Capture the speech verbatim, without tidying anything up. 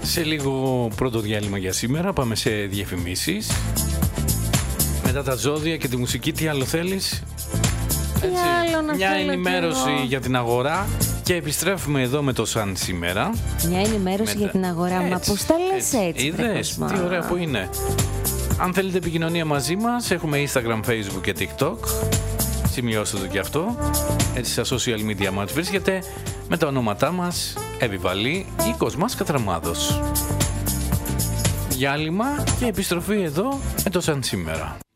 Σε λίγο πρώτο διάλειμμα για σήμερα. Πάμε σε διαφημίσεις. Μετά τα ζώδια και τη μουσική, τι άλλο θέλεις? Έτσι, άλλο να μια ενημέρωση για την αγορά. Και επιστρέφουμε εδώ με το Σαν σήμερα. Μια ενημέρωση με για την αγορά. Έτσι, μα πώς τα λες έτσι, έτσι είδες, τι ωραία που είναι. Αν θέλετε επικοινωνία μαζί μας, έχουμε Instagram, Facebook και TikTok. Σημειώστε το και αυτό. Έτσι στα social media μας βρίσκεται με τα ονόματά μας Εβιβαλή ή Κοσμάς Κατραμάδος. Διάλειμμα και επιστροφή εδώ με το Σαν σήμερα.